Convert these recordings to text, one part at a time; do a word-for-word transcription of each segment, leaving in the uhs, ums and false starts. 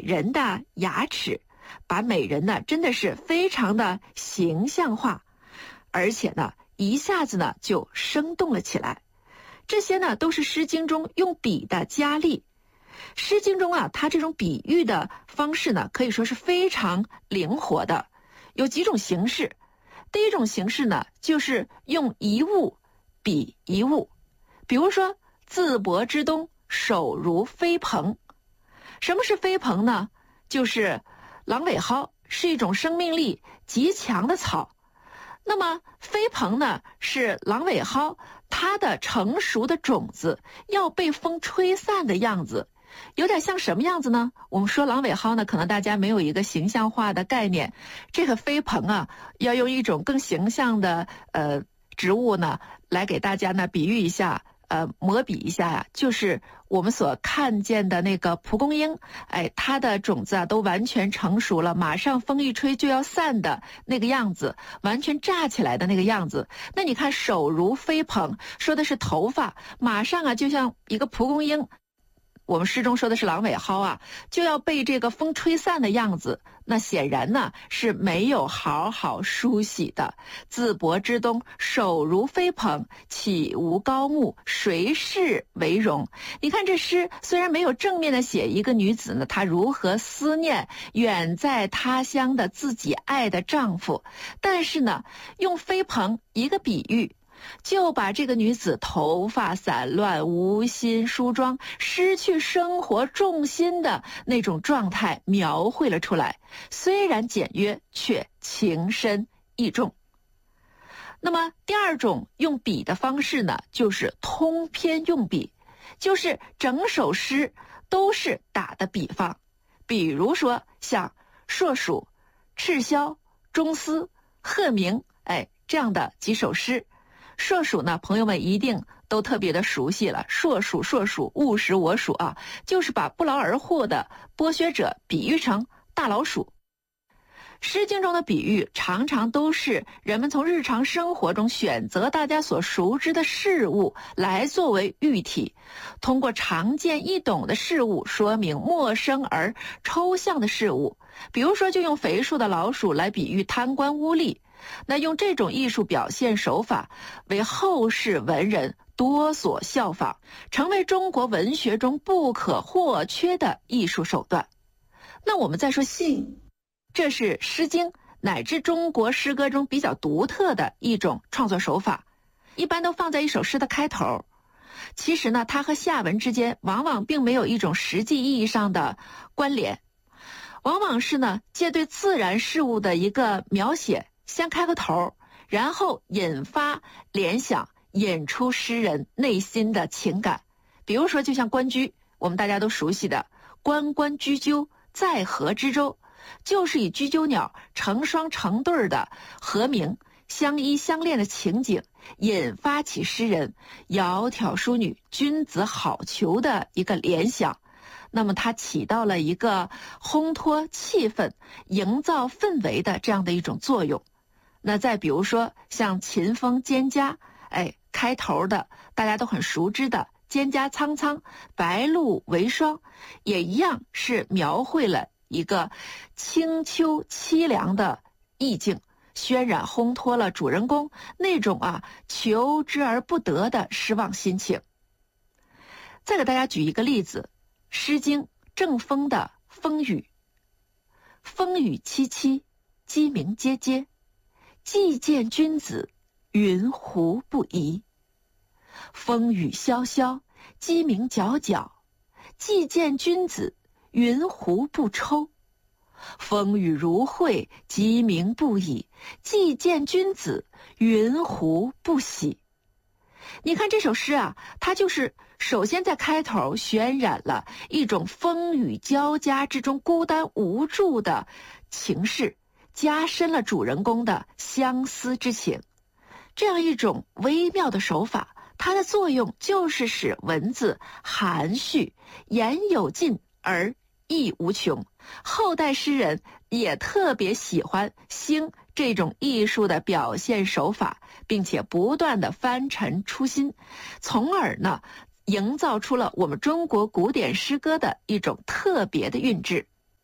人的牙齿，把美人呢真的是非常的形象化，而且呢一下子呢就生动了起来。这些呢都是《诗经》中用笔的佳丽。《诗经》中啊，它这种比喻的方式呢，可以说是非常灵活的，有几种形式。第一种形式呢，就是用一物比一物，比如说淄博之东，首如飞蓬。什么是飞蓬呢？就是狼尾蒿是一种生命力极强的草。那么飞蓬呢，是狼尾蒿它的成熟的种子要被风吹散的样子。有点像什么样子呢？我们说狼尾蒿呢，可能大家没有一个形象化的概念。这个飞蓬啊，要用一种更形象的呃植物呢，来给大家呢比喻一下，呃，模比一下呀、啊，就是我们所看见的那个蒲公英，哎，它的种子啊都完全成熟了，马上风一吹就要散的那个样子，完全炸起来的那个样子。那你看首如飞蓬，说的是头发，马上啊就像一个蒲公英。我们诗中说的是狼尾蒿啊，就要被这个风吹散的样子，那显然呢是没有好好梳洗的。淄博之东，首如飞蓬，岂无高木，谁是为荣？你看这诗虽然没有正面的写一个女子呢，她如何思念远在他乡的自己爱的丈夫，但是呢，用飞蓬一个比喻，就把这个女子头发散乱、无心梳妆、失去生活重心的那种状态描绘了出来，虽然简约，却情深意重。那么第二种用笔的方式呢，就是通篇用笔，就是整首诗都是打的比方。比如说像硕鼠、赤霄、中司、鹤鸣，哎，这样的几首诗。硕鼠呢，朋友们一定都特别的熟悉了。硕鼠，硕鼠，勿食我黍啊，就是把不劳而获的剥削者比喻成大老鼠。诗经中的比喻常常都是人们从日常生活中选择大家所熟知的事物来作为喻体，通过常见易懂的事物说明陌生而抽象的事物。比如说就用肥硕的老鼠来比喻贪官污吏，那用这种艺术表现手法为后世文人多所效仿，成为中国文学中不可或缺的艺术手段。那我们再说信，这是《诗经》乃至中国诗歌中比较独特的一种创作手法，一般都放在一首诗的开头。其实呢，它和下文之间往往并没有一种实际意义上的关联，往往是呢借对自然事物的一个描写先开个头，然后引发联想，引出诗人内心的情感。比如说就像关雎，我们大家都熟悉的关关雎鸠，在河之洲，就是以雎鸠鸟成双成对的和鸣相依相恋的情景，引发起诗人窈窕淑女，君子好逑的一个联想。那么它起到了一个烘托气氛、营造氛围的这样的一种作用。那再比如说像秦风蒹葭，哎，开头的大家都很熟知的蒹葭苍苍，白露为霜，也一样是描绘了一个清秋凄凉的意境，渲染烘托了主人公那种啊求之而不得的失望心情。再给大家举一个例子，《诗经·正风》的风雨，风雨凄凄，鸡鸣喈喈，既见君子，云胡不疑？风雨萧萧，鸡鸣嚎嚎，既见君子，云胡不抽？风雨如晦，鸡鸣不已，既见君子，云胡不喜？你看这首诗啊，它就是首先在开头渲染了一种风雨交加之中孤单无助的情势，加深了主人公的相思之情。这样一种微妙的手法，它的作用就是使文字含蓄，言有尽而意无穷。后代诗人也特别喜欢兴这种艺术的表现手法，并且不断的翻陈出新，从而呢营造出了我们中国古典诗歌的一种特别的韵致。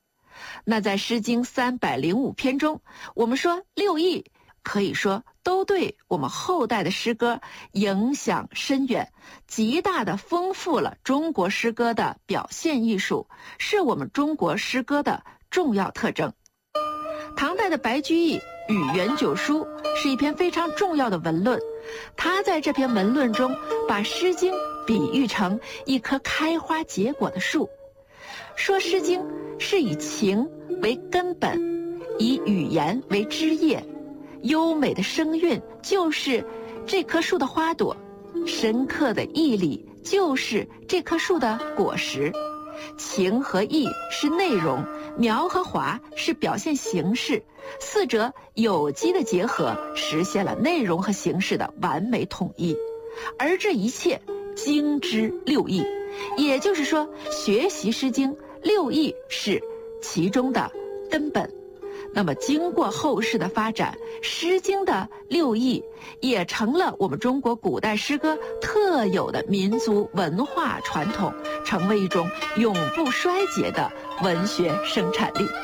那在《诗经》三百零五篇中，我们说六艺可以说都对我们后代的诗歌影响深远，极大地丰富了中国诗歌的表现艺术，是我们中国诗歌的重要特征。唐代的白居易《与元九书》是一篇非常重要的文论，他在这篇文论中把《诗经》比喻成一棵开花结果的树，说《诗经》是以情为根本，以语言为枝叶，优美的声韵就是这棵树的花朵，深刻的义理就是这棵树的果实。情和义是内容，描和划是表现形式，四者有机的结合，实现了内容和形式的完美统一。而这一切经之六艺，也就是说，学习《诗经》六艺是其中的根本。那么经过后世的发展，《诗经》的六艺也成了我们中国古代诗歌特有的民族文化传统，成为一种永不衰竭的文学生产力。